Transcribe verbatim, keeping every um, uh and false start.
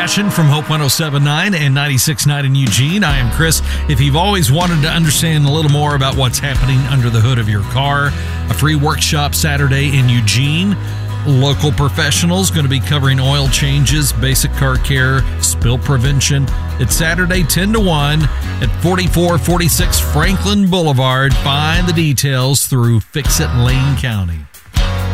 Passion from Hope one oh seven point nine and ninety-six point nine in Eugene. I am Chris. If you've always wanted to understand a little more about what's happening under the hood of your car, a free workshop Saturday in Eugene. Local professionals going to be covering oil changes, basic car care, spill prevention. It's Saturday ten to one at forty-four forty-six Franklin Boulevard. Find the details through Fix It Lane County.